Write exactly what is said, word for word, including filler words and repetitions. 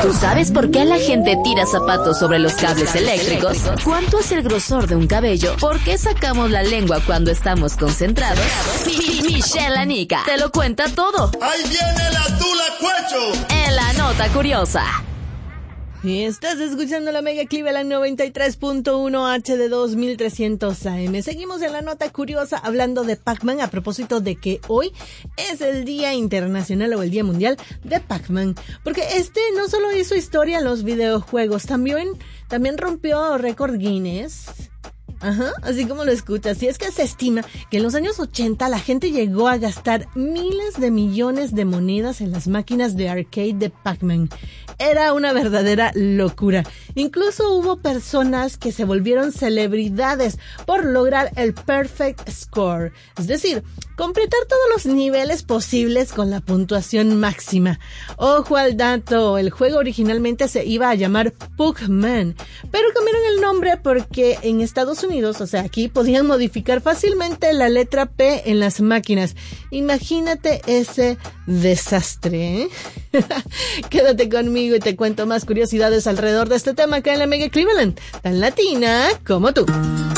¿Tú sabes por qué la gente tira zapatos sobre los cables eléctricos? ¿Cuánto es el grosor de un cabello? ¿Por qué sacamos la lengua cuando estamos concentrados? Michelle Anica te lo cuenta todo. ¡Ahí viene la tula cuecho! En la nota curiosa. Y estás escuchando la Mega Cleveland noventa y tres punto uno H D dos mil trescientos A M. Seguimos en la nota curiosa hablando de Pac-Man a propósito de que hoy es el Día Internacional o el Día Mundial de Pac-Man. Porque este no solo hizo historia en los videojuegos, también, también rompió récord Guinness. Ajá, así como lo escuchas. Y es que se estima que en los años ochenta la gente llegó a gastar miles de millones de monedas en las máquinas de arcade de Pac-Man. Era una verdadera locura. Incluso hubo personas que se volvieron celebridades por lograr el perfect score. Es decir, completar todos los niveles posibles con la puntuación máxima. Ojo al dato, el juego originalmente se iba a llamar Pac-Man, pero cambiaron el nombre porque en Estados Unidos, o sea, aquí podían modificar fácilmente la letra P en las máquinas. Imagínate ese desastre, ¿eh? Quédate conmigo y te cuento más curiosidades alrededor de este tema acá en la Mega Cleveland, tan latina como tú.